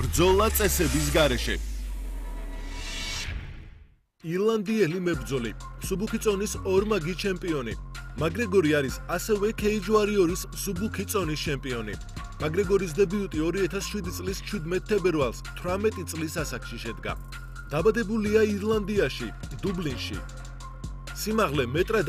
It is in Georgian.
ბრძოლა წესების გარეშე. ირლანდიელი მებრძოლი, მსუბუქი წონის ორმაგი ჩემპიონი. მაკგრეგორი არის ასევე Cage Warriors მსუბუქი წონის ჩემპიონი. მაკგრეგორის დებიუტი 2007 წლის 17 თებერვალს 18 წლის ასაკში შედგა. დაბადებულია ირლანდიაში, დუბლინში. სიმაღლე 1